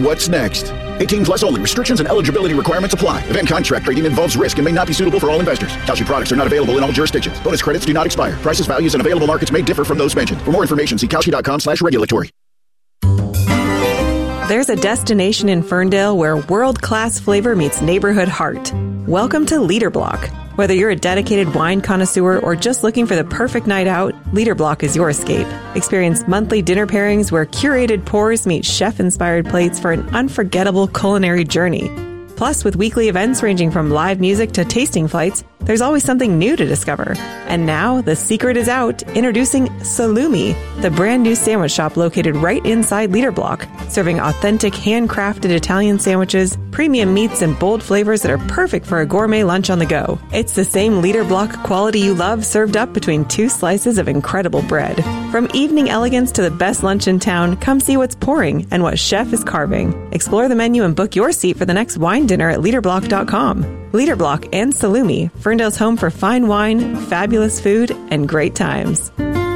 what's next. 18 plus only. Restrictions and eligibility requirements apply. Event contract trading involves risk and may not be suitable for all investors. Kalshi products are not available in all jurisdictions. Bonus credits do not expire. Prices, values, and available markets may differ from those mentioned. For more information, see Kalshi.com/regulatory. There's a destination in Ferndale where world-class flavor meets neighborhood heart. Welcome to Leader Block. Whether you're a dedicated wine connoisseur or just looking for the perfect night out, Leader Block is your escape. Experience monthly dinner pairings where curated pours meet chef-inspired plates for an unforgettable culinary journey. Plus, with weekly events ranging from live music to tasting flights, there's always something new to discover. And now, the secret is out. Introducing Salumi, the brand new sandwich shop located right inside Leader Block, serving authentic handcrafted Italian sandwiches, premium meats, and bold flavors that are perfect for a gourmet lunch on the go. It's the same Leader Block quality you love served up between two slices of incredible bread. From evening elegance to the best lunch in town, come see what's pouring and what chef is carving. Explore the menu and book your seat for the next wine dinner at leaderblock.com. Leader Block and Salumi, Ferndale's home for fine wine, fabulous food, and great times.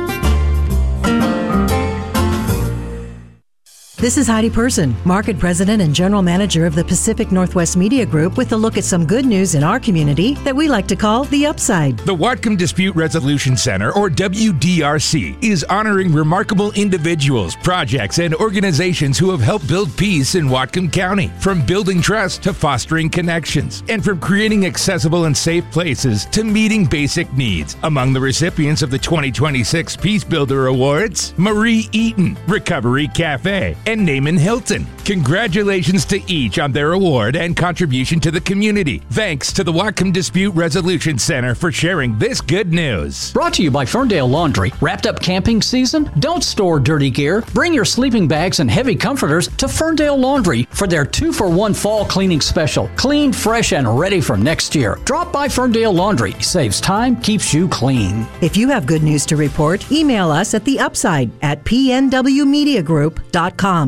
This is Heidi Person, Market President and General Manager of the Pacific Northwest Media Group, with a look at some good news in our community that we like to call the upside. The Whatcom Dispute Resolution Center, or WDRC, is honoring remarkable individuals, projects, and organizations who have helped build peace in Whatcom County, from building trust to fostering connections, and from creating accessible and safe places to meeting basic needs. Among the recipients of the 2026 Peace Builder Awards, Marie Eaton, Recovery Cafe, and Naaman Hilton. Congratulations to each on their award and contribution to the community. Thanks to the Whatcom Dispute Resolution Center for sharing this good news. Brought to you by Ferndale Laundry. Wrapped up camping season? Don't store dirty gear. Bring your sleeping bags and heavy comforters to Ferndale Laundry for their 2-for-1 fall cleaning special. Clean, fresh, and ready for next year. Drop by Ferndale Laundry. Saves time, keeps you clean. If you have good news to report, email us at theupside@pnwmediagroup.com.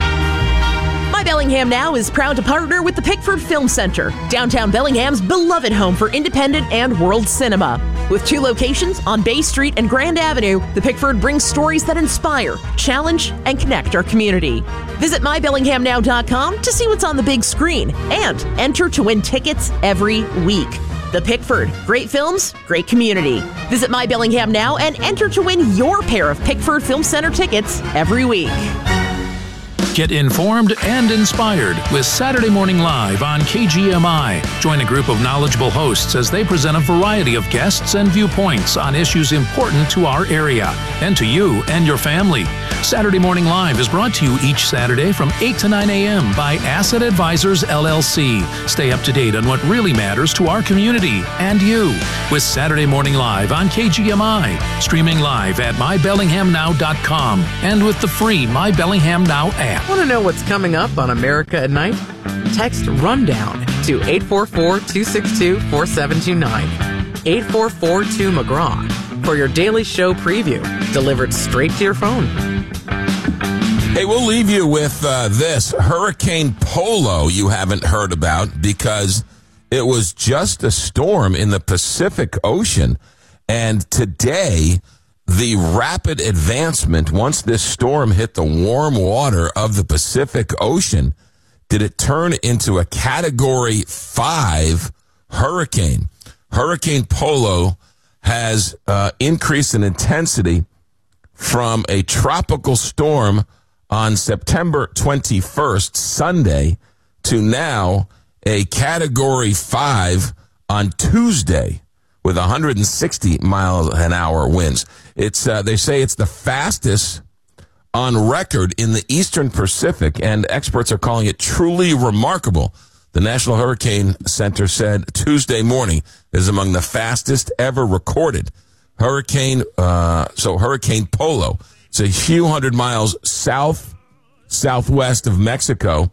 My Bellingham Now is proud to partner with the Pickford Film Center, downtown Bellingham's beloved home for independent and world cinema. With 2 locations on Bay Street and Grand Avenue, the Pickford brings stories that inspire, challenge, and connect our community. Visit mybellinghamnow.com to see what's on the big screen and enter to win tickets every week. The Pickford. Great films, great community. Visit My Bellingham Now and enter to win your pair of Pickford Film Center tickets every week. Get informed and inspired with Saturday Morning Live on KGMI. Join a group of knowledgeable hosts as they present a variety of guests and viewpoints on issues important to our area and to you and your family. Saturday Morning Live is brought to you each Saturday from 8 to 9 a.m. by Asset Advisors, LLC. Stay up to date on what really matters to our community and you with Saturday Morning Live on KGMI, streaming live at mybellinghamnow.com and with the free My Bellingham Now app. Want to know what's coming up on America at Night? Text RUNDOWN to 844-262-4729. 844-2McGraw for your daily show preview, delivered straight to your phone. Hey, we'll leave you with this. Hurricane Polo you haven't heard about because it was just a storm in the Pacific Ocean. And today, the rapid advancement, once this storm hit the warm water of the Pacific Ocean, did it turn into a Category 5 hurricane. Hurricane Polo has increased in intensity from a tropical storm on September 21st, Sunday, to now a Category 5 on Tuesday with 160 miles an hour winds. It's they say it's the fastest on record in the Eastern Pacific, and experts are calling it truly remarkable. The National Hurricane Center said Tuesday morning is among the fastest ever recorded. Hurricane Polo. It's a few hundred miles southwest of Mexico,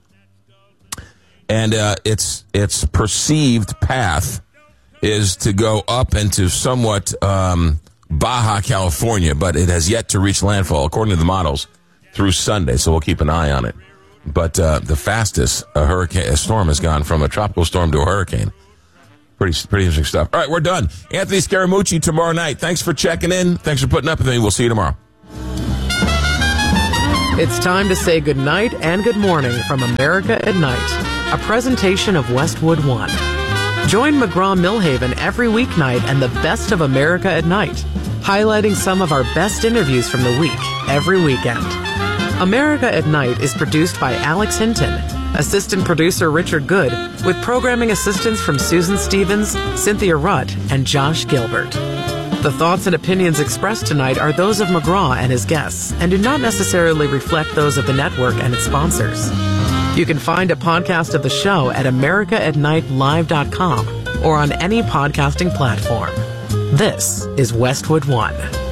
and its perceived path is to go up into somewhat Baja California, but it has yet to reach landfall, according to the models, through Sunday, so we'll keep an eye on it. But the fastest a storm has gone from a tropical storm to a hurricane. Pretty interesting stuff. All right, we're done. Anthony Scaramucci tomorrow night. Thanks for checking in. Thanks for putting up with me. We'll see you tomorrow. It's time to say good night and good morning from America at Night, a presentation of Westwood One. Join McGraw-Millhaven every weeknight and the best of America at Night, highlighting some of our best interviews from the week every weekend. America at Night is produced by Alex Hinton, assistant producer Richard Good, with programming assistance from Susan Stevens, Cynthia Rutt, and Josh Gilbert. The thoughts and opinions expressed tonight are those of McGraw and his guests and do not necessarily reflect those of the network and its sponsors. You can find a podcast of the show at americaatnightlive.com or on any podcasting platform. This is Westwood One.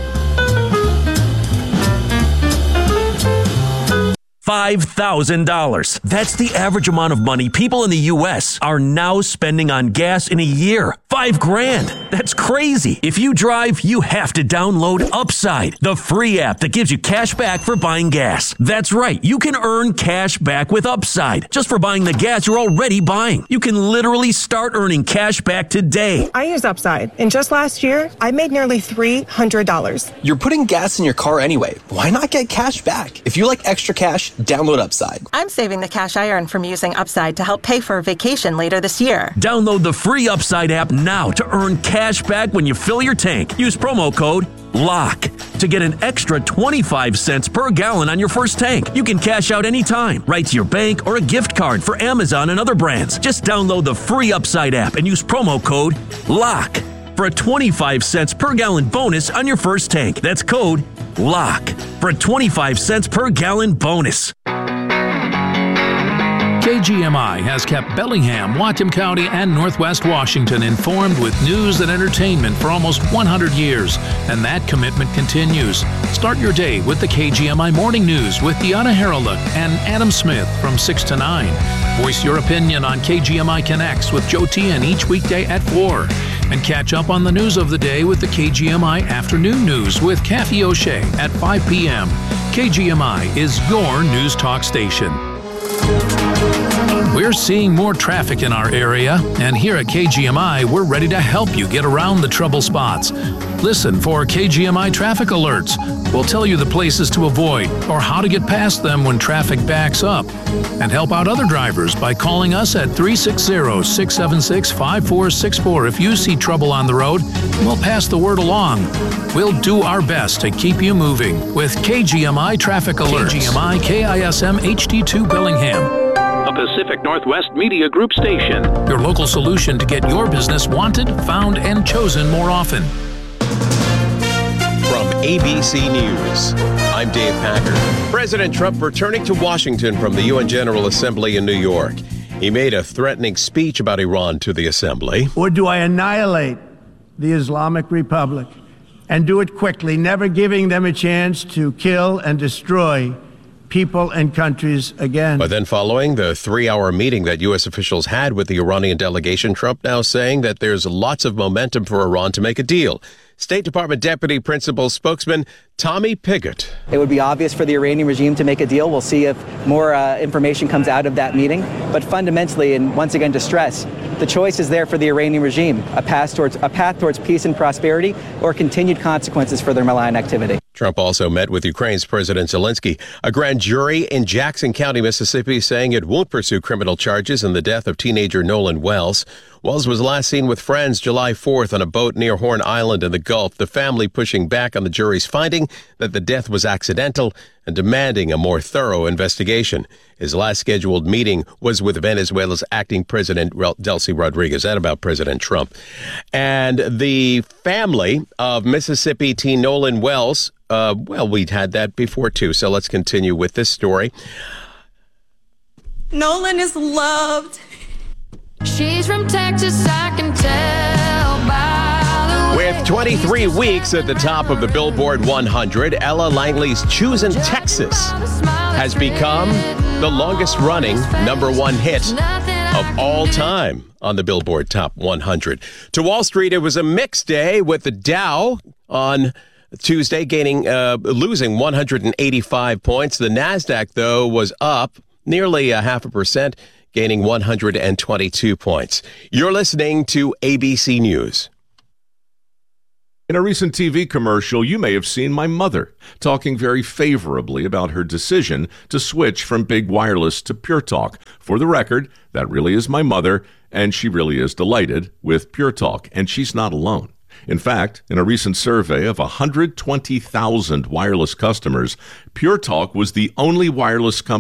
$5,000. That's the average amount of money people in the U.S. are now spending on gas in a year. $5,000. That's crazy. If you drive, you have to download Upside, the free app that gives you cash back for buying gas. That's right. You can earn cash back with Upside just for buying the gas you're already buying. You can literally start earning cash back today. I use Upside, and just last year, I made nearly $300. You're putting gas in your car anyway. Why not get cash back? If you like extra cash, download Upside. I'm saving the cash I earn from using Upside to help pay for a vacation later this year. Download the free Upside app now to earn cash back when you fill your tank. Use promo code LOCK to get an extra 25 cents per gallon on your first tank. You can cash out anytime, right to your bank or a gift card for Amazon and other brands. Just download the free Upside app and use promo code LOCK for a 25 cents per gallon bonus on your first tank. That's code LOCK for a 25 cents per gallon bonus. KGMI has kept Bellingham, Whatcom County, and Northwest Washington informed with news and entertainment for almost 100 years, and that commitment continues. Start your day with the KGMI Morning News with Deanna Harreluk and Adam Smith from 6 to 9. Voice your opinion on KGMI Connects with Joe Tian each weekday at 4. And catch up on the news of the day with the KGMI Afternoon News with Kathy O'Shea at 5 p.m. KGMI is your news talk station. We're seeing more traffic in our area, and here at KGMI, we're ready to help you get around the trouble spots. Listen for KGMI traffic alerts. We'll tell you the places to avoid or how to get past them when traffic backs up. And help out other drivers by calling us at 360-676-5464 if you see trouble on the road. We'll pass the word along. We'll do our best to keep you moving with KGMI traffic alerts. KGMI KISM HD2 Bellingham. A Pacific Northwest Media Group station. Your local solution to get your business wanted, found, and chosen more often. From ABC News, I'm Dave Packard. President Trump returning to Washington from the UN General Assembly in New York. He made a threatening speech about Iran to the assembly. Or do I annihilate the Islamic Republic and do it quickly, never giving them a chance to kill and destroy people and countries again? But then following the 3-hour meeting that U.S. officials had with the Iranian delegation, Trump now saying that there's lots of momentum for Iran to make a deal. State Department Deputy Principal Spokesman Tommy Pigott. It would be obvious for the Iranian regime to make a deal. We'll see if more information comes out of that meeting. But fundamentally, and once again to stress, the choice is there for the Iranian regime, a path towards peace and prosperity or continued consequences for their malign activity. Trump also met with Ukraine's President Zelensky. A grand jury in Jackson County, Mississippi, saying it won't pursue criminal charges in the death of teenager Nolan Wells. Wells was last seen with friends July 4th on a boat near Horn Island in the Gulf, the family pushing back on the jury's finding that the death was accidental and demanding a more thorough investigation. His last scheduled meeting was with Venezuela's acting president, Delcy Rodriguez. That about President Trump. And the family of Mississippi teen Nolan Wells, we'd had that before, too, so let's continue with this story. Nolan is loved. She's from Texas, I can tell by the way. With 23 weeks at the top of the Billboard 100, Ella Langley's Choosing Texas has become the longest-running #1 hit of all time on the Billboard Top 100. To Wall Street, it was a mixed day with the Dow on Tuesday losing 185 points. The NASDAQ, though, was up nearly 0.5%, gaining 122 points. You're listening to ABC News. In a recent TV commercial, you may have seen my mother talking very favorably about her decision to switch from Big Wireless to Pure Talk. For the record, that really is my mother, and she really is delighted with Pure Talk, and she's not alone. In fact, in a recent survey of 120,000 wireless customers, Pure Talk was the only wireless company